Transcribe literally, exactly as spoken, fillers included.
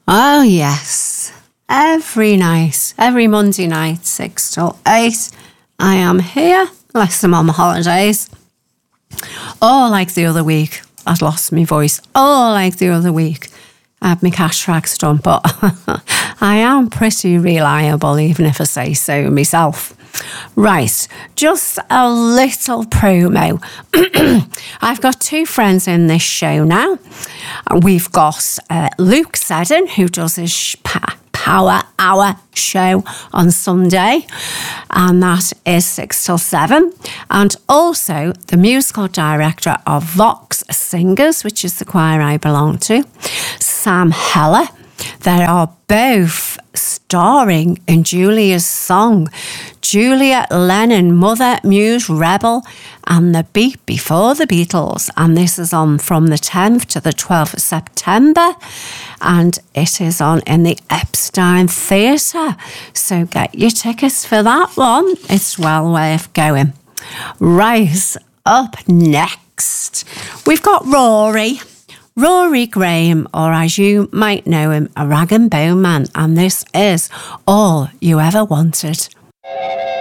Oh, yes. Every night, every Monday night, six till eight, I am here, unless I'm on the holidays. Or like the other week, I'd lost my voice. Or like the other week, I had my cataracts done. But I am pretty reliable, even if I say so myself. Right, just a little promo. I've got two friends in this show now. We've got uh, Luke Seddon, who does his sh- pa- Power Hour show on Sunday, and that is six till seven. And also the musical director of Vox Singers, which is the choir I belong to, Sam Heller. They are both starring in Julia's song, Julia Lennon, Mother, Muse, Rebel, and The Beat Before the Beatles. And this is on from the tenth to the twelfth of September. And it is on in the Epstein Theatre. So get your tickets for that one. It's well worth going. Right, up next, we've got Rory. Rory Graham, or as you might know him, a rag and bone man, and this is All You Ever Wanted.